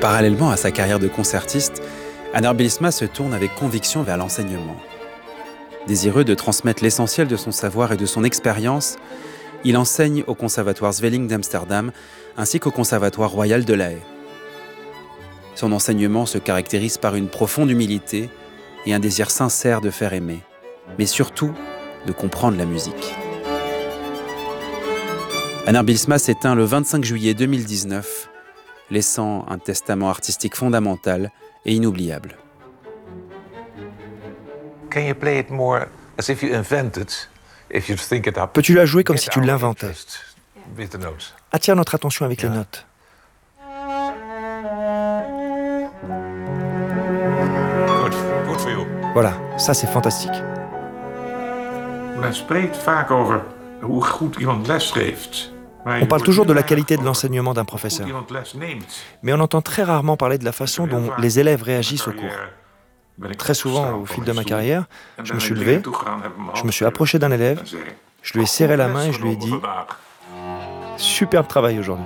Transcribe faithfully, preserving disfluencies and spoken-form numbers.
Parallèlement à sa carrière de concertiste, Einar Bylsma se tourne avec conviction vers l'enseignement. Désireux de transmettre l'essentiel de son savoir et de son expérience, il enseigne au Conservatoire Zweling d'Amsterdam ainsi qu'au Conservatoire royal de La Haye. Son enseignement se caractérise par une profonde humilité et un désir sincère de faire aimer, mais surtout de comprendre la musique. Einar Bylsma s'éteint le vingt-cinq juillet deux mille dix-neuf, laissant un testament artistique fondamental et inoubliable. Peux-tu la jouer comme si tu l'inventais? Attire notre attention avec les notes. Voilà, ça c'est fantastique. On parle toujours de la qualité de l'enseignement d'un professeur, mais on entend très rarement parler de la façon dont les élèves réagissent au cours. Très souvent, au fil de ma carrière, je me suis levé, je me suis approché d'un élève, je lui ai serré la main et je lui ai dit « Superbe travail aujourd'hui ».